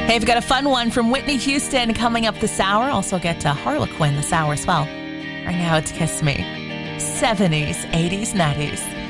Hey, I've got a fun one from Whitney Houston coming up this hour. Also get to Harlequin this hour as well. Right now, it's Kiss Me. 70s, 80s, 90s.